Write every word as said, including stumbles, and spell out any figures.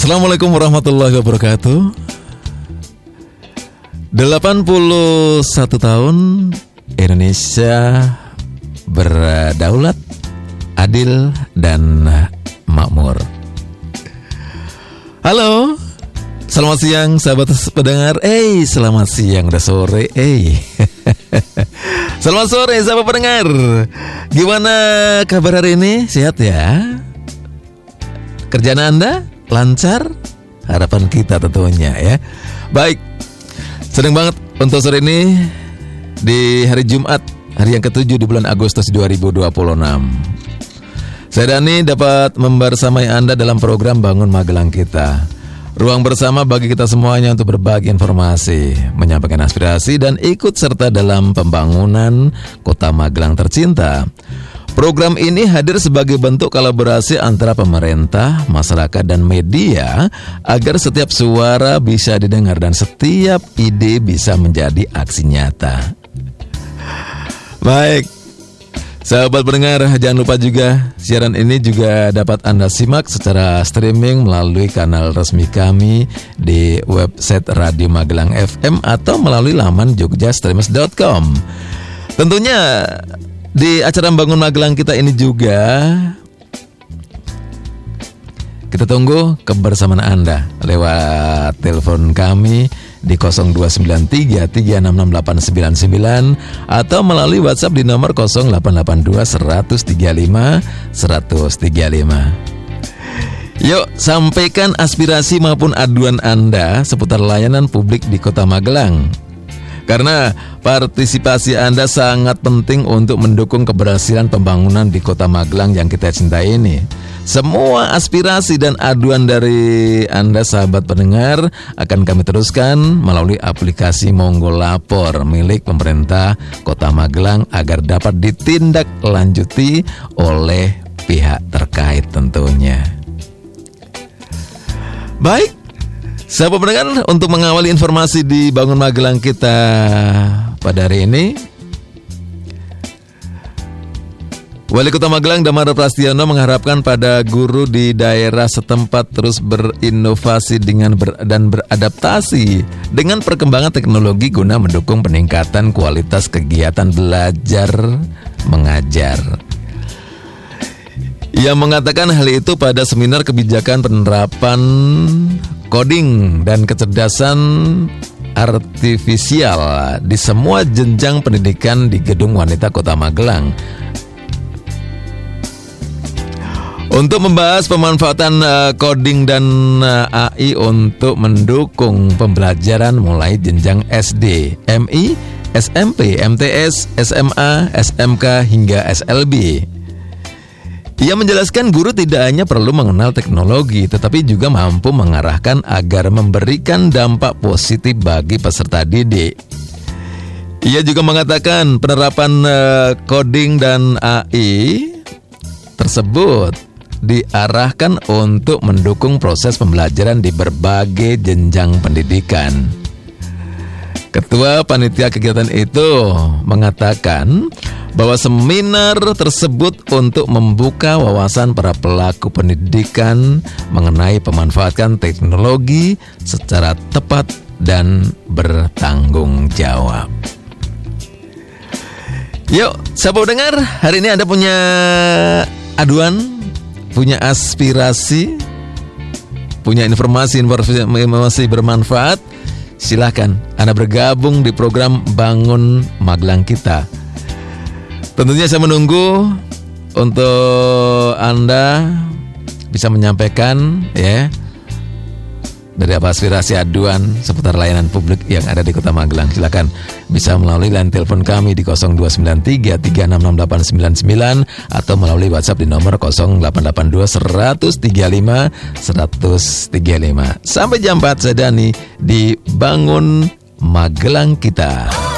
Assalamualaikum warahmatullahi wabarakatuh. delapan puluh satu tahun Indonesia berdaulat, adil dan makmur. Halo, selamat siang sahabat pendengar. Eh, selamat siang, udah sore. Eh, selamat sore sahabat pendengar. Gimana kabar hari ini? Sehat ya? Kerjaan Anda lancar? Harapan kita tentunya ya. Baik, senang banget untuk sore ini di hari Jumat, hari yang ketujuh di bulan Agustus dua ribu dua puluh enam. Saya Dani dapat membersamai Anda dalam program Bangun Magelang kita. Ruang bersama bagi kita semuanya untuk berbagi informasi, menyampaikan aspirasi dan ikut serta dalam pembangunan Kota Magelang tercinta. Program ini hadir sebagai bentuk kolaborasi antara pemerintah, masyarakat dan media agar setiap suara bisa didengar dan setiap ide bisa menjadi aksi nyata. Baik, sahabat pendengar, jangan lupa juga siaran ini juga dapat Anda simak secara streaming melalui kanal resmi kami di website Radio Magelang F M atau melalui laman jogja streamers dot com. Tentunya di acara Bangun Magelang kita ini juga kita tunggu kebersamaan Anda lewat telepon kami di nol dua sembilan tiga tiga enam enam delapan sembilan sembilan atau melalui WhatsApp di nomor nol delapan delapan dua seratus tiga puluh lima seratus tiga puluh lima. Yuk, sampaikan aspirasi maupun aduan Anda seputar layanan publik di Kota Magelang. Karena partisipasi Anda sangat penting untuk mendukung keberhasilan pembangunan di Kota Magelang yang kita cintai ini. Semua aspirasi dan aduan dari Anda sahabat pendengar akan kami teruskan melalui aplikasi Monggo Lapor milik pemerintah Kota Magelang agar dapat ditindaklanjuti oleh pihak terkait tentunya. Baik, sahabat pendengar, untuk mengawali informasi di Bangun Magelang kita pada hari ini, Wali Kota Magelang Damar Prastiono mengharapkan pada guru di daerah setempat terus berinovasi dengan ber, dan beradaptasi dengan perkembangan teknologi guna mendukung peningkatan kualitas kegiatan belajar mengajar. Ia mengatakan hal itu pada seminar kebijakan penerapan coding dan kecerdasan artifisial di semua jenjang pendidikan di Gedung Wanita Kota Magelang. Untuk membahas pemanfaatan uh, coding dan uh, A I untuk mendukung pembelajaran mulai jenjang S D, M I, S M P, M T S, S M A, S M K hingga S L B. Ia menjelaskan guru tidak hanya perlu mengenal teknologi, tetapi juga mampu mengarahkan agar memberikan dampak positif bagi peserta didik. Ia juga mengatakan penerapan uh, coding dan A I tersebut diarahkan untuk mendukung proses pembelajaran di berbagai jenjang pendidikan. Ketua panitia kegiatan itu mengatakan bahwa seminar tersebut untuk membuka wawasan para pelaku pendidikan mengenai pemanfaatan teknologi secara tepat dan bertanggung jawab. Yuk, sahabat dengar, hari ini Anda punya aduan, punya aspirasi, punya informasi-informasi bermanfaat, silahkan Anda bergabung di program Bangun Magelang kita. Tentunya saya menunggu untuk Anda bisa menyampaikan ya dari apa aspirasi aduan seputar layanan publik yang ada di Kota Magelang. Silakan bisa melalui line telepon kami di nol dua sembilan tiga tiga enam enam delapan sembilan sembilan atau melalui WhatsApp di nomor nol delapan delapan dua seratus tiga puluh lima seratus tiga puluh lima. Sampai jam empat, saya Dani di Bangun Magelang kita.